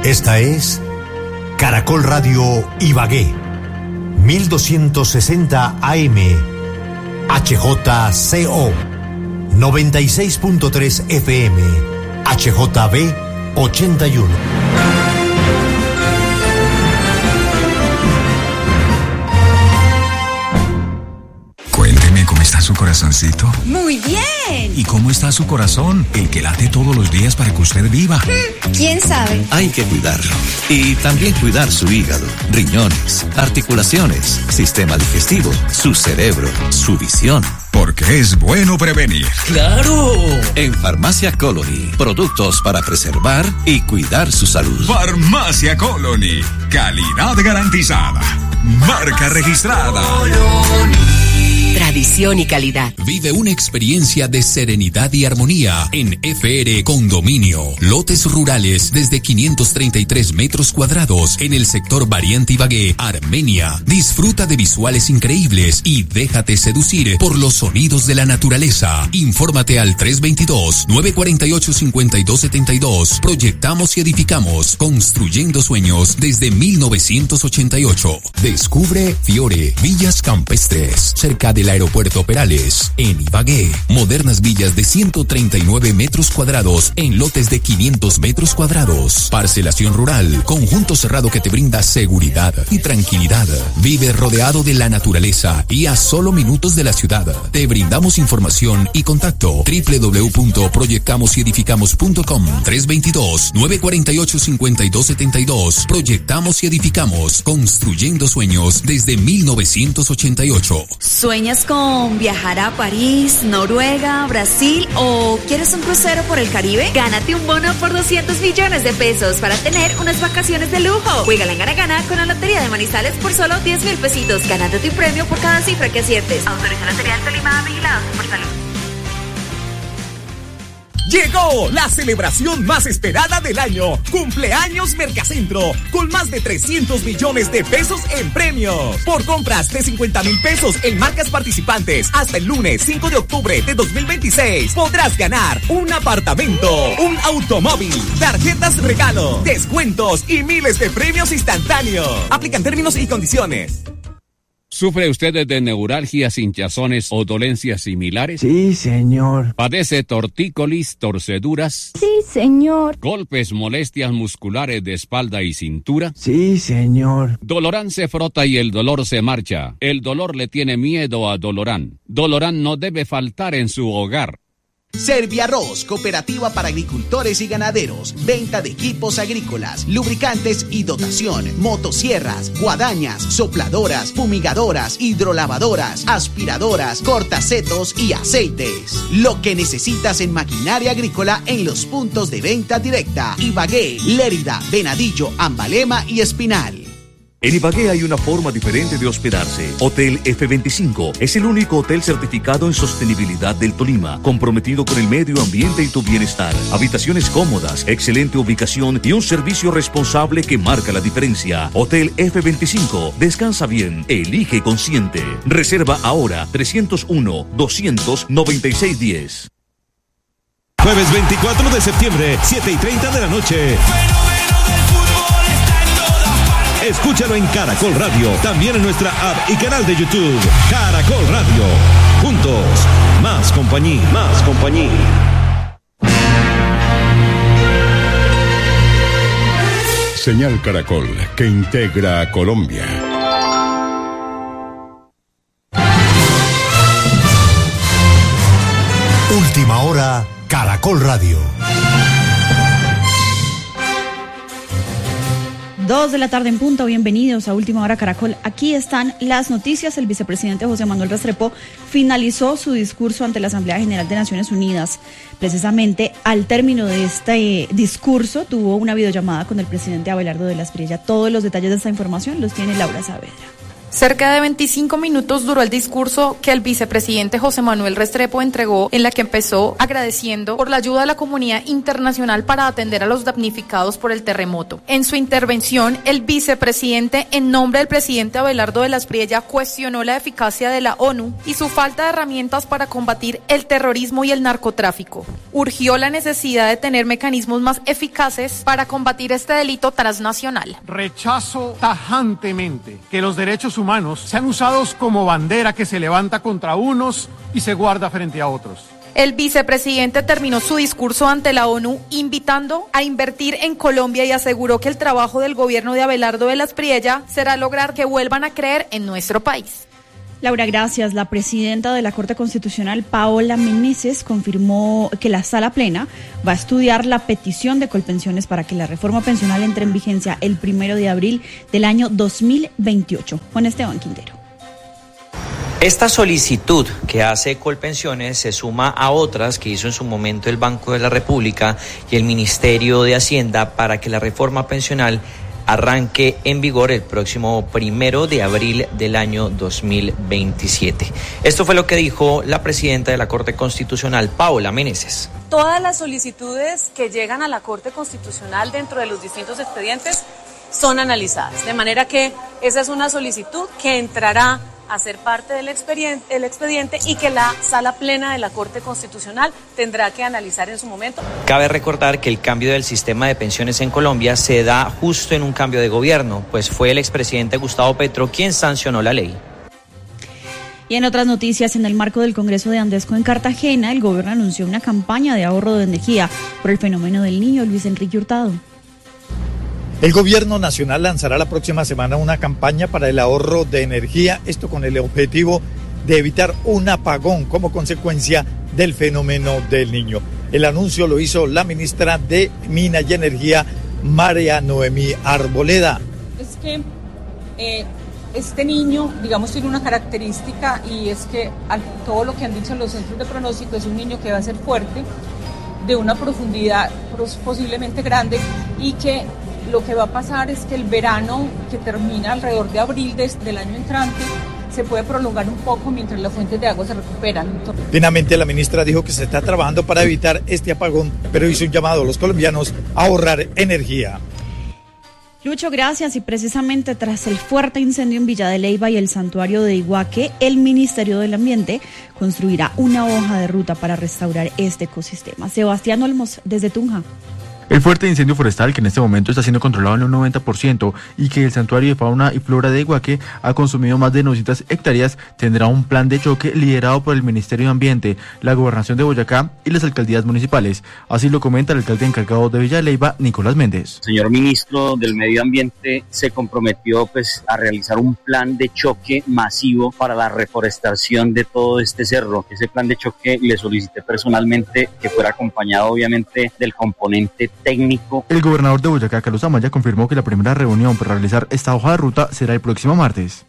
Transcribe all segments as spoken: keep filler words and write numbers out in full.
Esta es Caracol Radio Ibagué, mil doscientos sesenta A M, H J C O, noventa y seis punto tres F M, H J B ochenta y uno. Cuénteme cómo está su corazoncito. Muy bien. ¿Y cómo está su corazón? El que late todos los días para que usted viva. ¿Quién sabe? Hay que cuidarlo. Y también cuidar su hígado, riñones, articulaciones, sistema digestivo, su cerebro, su visión. Porque es bueno prevenir. ¡Claro! En Farmacia Colony, productos para preservar y cuidar su salud. Farmacia Colony, calidad garantizada. Marca registrada. Tradición y calidad. Vive una experiencia de serenidad y armonía en F R Condominio. Lotes rurales desde quinientos treinta y tres metros cuadrados en el sector Variante Ibagué, Armenia. Disfruta de visuales increíbles y déjate seducir por los sonidos de la naturaleza. Infórmate al tres dos dos, nueve cuatro ocho, cinco dos siete dos. Proyectamos y edificamos, construyendo sueños desde mil novecientos ochenta y ocho. Descubre Fiore, Villas Campestres, cerca del Aeropuerto Perales, en Ibagué. Modernas villas de ciento treinta y nueve metros cuadrados en lotes de quinientos metros cuadrados. Parcelación rural, conjunto cerrado que te brinda seguridad y tranquilidad. Vive rodeado de la naturaleza y a solo minutos de la ciudad. Te brindamos información y contacto doble u doble u doble u punto proyectamos y edificamos punto com. tres dos dos, nueve cuatro ocho, cinco dos siete dos. Proyectamos y edificamos, construyendo sueños desde mil novecientos ochenta y ocho. ¿Sueñas con viajar a París, Noruega, Brasil o quieres un crucero por el Caribe? Gánate un bono por doscientos millones de pesos para tener unas vacaciones de lujo. Juega la Gana Gana con la Lotería de Manizales por solo diez mil pesitos, ganando tu premio por cada cifra que aciertes. Autoriza la Lotería del Tolima, vigilado por salud. Llegó la celebración más esperada del año, Cumpleaños Mercacentro, con más de trescientos millones de pesos en premios. Por compras de cincuenta mil pesos en marcas participantes hasta el lunes cinco de octubre de dos mil veintiséis, podrás ganar un apartamento, un automóvil, tarjetas regalo, descuentos y miles de premios instantáneos. Aplican términos y condiciones. ¿Sufre usted de neuralgias, hinchazones o dolencias similares? Sí, señor. ¿Padece tortícolis, torceduras? Sí, señor. ¿Golpes, molestias musculares de espalda y cintura? Sí, señor. Dolorán se frota y el dolor se marcha. El dolor le tiene miedo a Dolorán. Dolorán no debe faltar en su hogar. Serviarroz, cooperativa para agricultores y ganaderos, venta de equipos agrícolas, lubricantes y dotación, motosierras, guadañas, sopladoras, fumigadoras, hidrolavadoras, aspiradoras, cortacetos y aceites. Lo que necesitas en maquinaria agrícola en los puntos de venta directa: Ibagué, Lérida, Venadillo, Ambalema y Espinal. En Ibagué hay una forma diferente de hospedarse. Hotel F veinticinco es el único hotel certificado en sostenibilidad del Tolima, comprometido con el medio ambiente y tu bienestar. Habitaciones cómodas, excelente ubicación y un servicio responsable que marca la diferencia. Hotel F veinticinco, descansa bien, elige consciente. Reserva ahora trescientos uno, doscientos noventa y seis diez. Jueves veinticuatro de septiembre, siete y treinta de la noche. Escúchalo en Caracol Radio, también en nuestra app y canal de YouTube. Caracol Radio. Juntos, más compañía, más compañía. Señal Caracol, que integra a Colombia. Última hora, Caracol Radio. Dos de la tarde en punto, bienvenidos a Última Hora Caracol. Aquí están las noticias. El vicepresidente José Manuel Restrepo finalizó su discurso ante la Asamblea General de Naciones Unidas. Precisamente al término de este discurso tuvo una videollamada con el presidente Abelardo de la Espriella. Todos los detalles de esta información los tiene Laura Saavedra. Cerca de veinticinco minutos duró el discurso que el vicepresidente José Manuel Restrepo entregó, en la que empezó agradeciendo por la ayuda de la comunidad internacional para atender a los damnificados por el terremoto. En su intervención, el vicepresidente, en nombre del presidente Abelardo de la Espriella, cuestionó la eficacia de la ONU y su falta de herramientas para combatir el terrorismo y el narcotráfico. Urgió la necesidad de tener mecanismos más eficaces para combatir este delito transnacional. Rechazo tajantemente que los derechos humanos sean usados como bandera que se levanta contra unos y se guarda frente a otros. El vicepresidente terminó su discurso ante la ONU invitando a invertir en Colombia y aseguró que el trabajo del gobierno de Abelardo de la Espriella será lograr que vuelvan a creer en nuestro país. Laura, gracias. La presidenta de la Corte Constitucional, Paola Meneses, confirmó que la Sala Plena va a estudiar la petición de Colpensiones para que la reforma pensional entre en vigencia el primero de abril del año dos mil veintiocho. Juan Esteban Quintero. Esta solicitud que hace Colpensiones se suma a otras que hizo en su momento el Banco de la República y el Ministerio de Hacienda para que la reforma pensional arranque en vigor el próximo primero de abril del año dos mil veintisiete. Esto fue lo que dijo la presidenta de la Corte Constitucional, Paola Meneses. Todas las solicitudes que llegan a la Corte Constitucional dentro de los distintos expedientes son analizadas, de manera que esa es una solicitud que entrará a ser parte del expediente, el expediente y que la Sala Plena de la Corte Constitucional tendrá que analizar en su momento. Cabe recordar que el cambio del sistema de pensiones en Colombia se da justo en un cambio de gobierno, pues fue el expresidente Gustavo Petro quien sancionó la ley. Y en otras noticias, en el marco del Congreso de Andesco en Cartagena, el gobierno anunció una campaña de ahorro de energía por el fenómeno del Niño. Luis Enrique Hurtado. El gobierno nacional lanzará la próxima semana una campaña para el ahorro de energía, esto con el objetivo de evitar un apagón como consecuencia del fenómeno del Niño. El anuncio lo hizo la ministra de Minas y Energía, María Noemí Arboleda. Es que eh, este niño, digamos, tiene una característica y es que al, todo lo que han dicho los centros de pronóstico es un niño que va a ser fuerte, de una profundidad posiblemente grande y que lo que va a pasar es que el verano, que termina alrededor de abril de, del año entrante, se puede prolongar un poco mientras las fuentes de agua se recuperan. Finalmente, la ministra dijo que se está trabajando para evitar este apagón, pero hizo un llamado a los colombianos a ahorrar energía. Lucho, gracias. Y precisamente tras el fuerte incendio en Villa de Leyva y el santuario de Iguaque, el Ministerio del Ambiente construirá una hoja de ruta para restaurar este ecosistema. Sebastián Olmos, desde Tunja. El fuerte incendio forestal, que en este momento está siendo controlado en un noventa por ciento y que el Santuario de Fauna y Flora de Iguaque ha consumido más de novecientas hectáreas, tendrá un plan de choque liderado por el Ministerio de Ambiente, la Gobernación de Boyacá y las alcaldías municipales. Así lo comenta el alcalde encargado de Villa de Leyva, Nicolás Méndez. El señor ministro del Medio Ambiente se comprometió pues a realizar un plan de choque masivo para la reforestación de todo este cerro. Ese plan de choque le solicité personalmente que fuera acompañado obviamente del componente técnico. El gobernador de Boyacá, Carlos Amaya, confirmó que la primera reunión para realizar esta hoja de ruta será el próximo martes.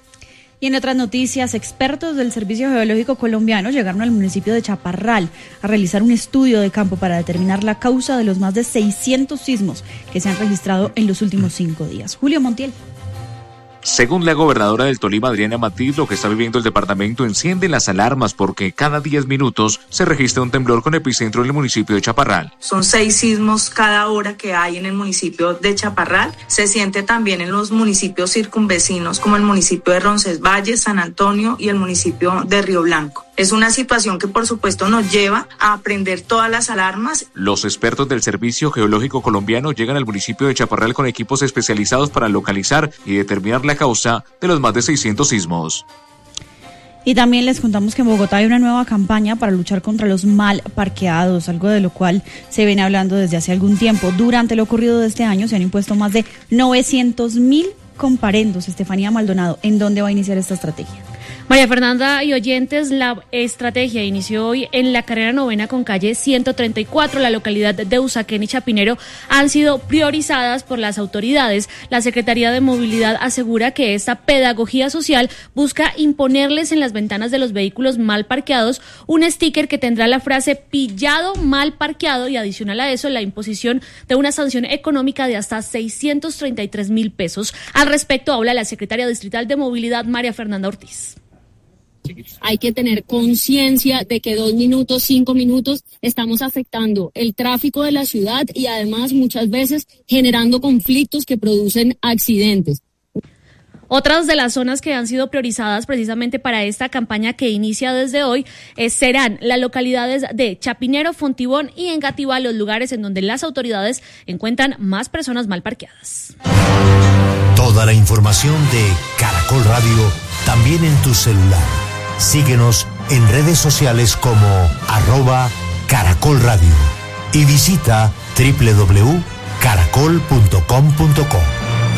Y en otras noticias, expertos del Servicio Geológico Colombiano llegaron al municipio de Chaparral a realizar un estudio de campo para determinar la causa de los más de seiscientos sismos que se han registrado en los últimos cinco días. Julio Montiel. Según la gobernadora del Tolima, Adriana Matiz, lo que está viviendo el departamento enciende las alarmas porque cada diez minutos se registra un temblor con epicentro en el municipio de Chaparral. Son seis sismos cada hora que hay en el municipio de Chaparral. Se siente también en los municipios circunvecinos como el municipio de Roncesvalles, San Antonio y el municipio de Río Blanco. Es una situación que por supuesto nos lleva a prender todas las alarmas. Los expertos del Servicio Geológico Colombiano llegan al municipio de Chaparral con equipos especializados para localizar y determinar la causa de los más de seiscientos sismos. Y también les contamos que en Bogotá hay una nueva campaña para luchar contra los mal parqueados, algo de lo cual se viene hablando desde hace algún tiempo. Durante lo ocurrido de este año se han impuesto más de novecientos mil comparendos. Estefanía Maldonado, ¿en dónde va a iniciar esta estrategia? María Fernanda y oyentes, la estrategia inició hoy en la carrera novena con calle ciento treinta y cuatro. La localidad de Usaquén y Chapinero han sido priorizadas por las autoridades. La Secretaría de Movilidad asegura que esta pedagogía social busca imponerles en las ventanas de los vehículos mal parqueados un sticker que tendrá la frase pillado mal parqueado y adicional a eso la imposición de una sanción económica de hasta seiscientos treinta y tres mil pesos. Al respecto habla la secretaria distrital de Movilidad, María Fernanda Ortiz. Hay que tener conciencia de que dos minutos, cinco minutos estamos afectando el tráfico de la ciudad y además muchas veces generando conflictos que producen accidentes. Otras de las zonas que han sido priorizadas precisamente para esta campaña que inicia desde hoy eh, serán las localidades de Chapinero, Fontibón y Engativá, los lugares en donde las autoridades encuentran más personas mal parqueadas. Toda la información de Caracol Radio también en tu celular. Síguenos en redes sociales como arroba Caracol Radio y visita doble u doble u doble u punto caracol punto com punto co.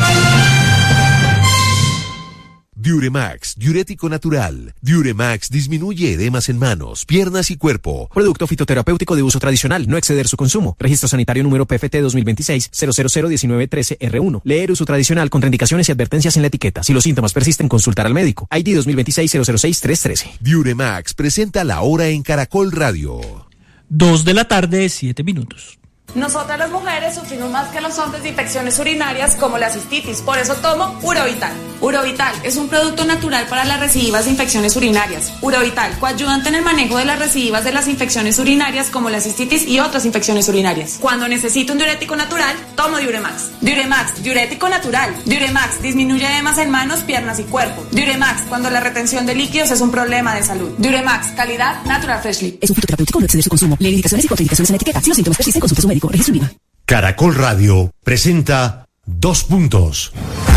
Diuremax, diurético natural. Diuremax disminuye edemas en manos, piernas y cuerpo. Producto fitoterapéutico de uso tradicional, no exceder su consumo. Registro sanitario número P F T dos mil veintiséis cero cero cero diecinueve trece R uno. Leer uso tradicional, contraindicaciones y advertencias en la etiqueta. Si los síntomas persisten, consultar al médico. I D dos mil veintiséis cero cero seis tres trece. Diuremax presenta la hora en Caracol Radio. Dos de la tarde, siete minutos. Nosotras las mujeres sufrimos más que los hombres de infecciones urinarias como la cistitis, por eso tomo Urovital. Urovital es un producto natural para las recidivas de infecciones urinarias. Urovital, coayudante en el manejo de las recidivas de las infecciones urinarias como la cistitis y otras infecciones urinarias. Cuando necesito un diurético natural, tomo Diuremax. Diuremax, diurético natural. Diuremax disminuye edemas en manos, piernas y cuerpo. Diuremax, cuando la retención de líquidos es un problema de salud. Diuremax, calidad Natural Freshly. Es un fitoterapéutico, no exceder su consumo. Lee indicaciones y contraindicaciones en la etiqueta. Si los síntomas persisten, consulte a su médico. Registro IVA. Caracol Radio presenta Dos Puntos.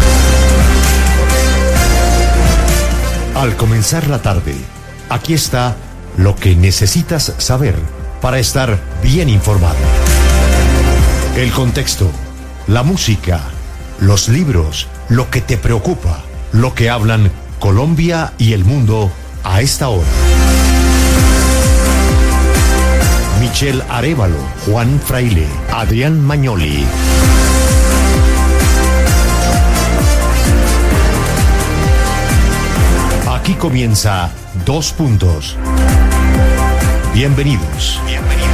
Al comenzar la tarde, aquí está lo que necesitas saber para estar bien informado. El contexto, la música, los libros, lo que te preocupa, lo que hablan Colombia y el mundo a esta hora. Michelle Arévalo, Juan Fraile, Adrián Magnoli. Aquí comienza Dos Puntos. Bienvenidos. Bienvenidos.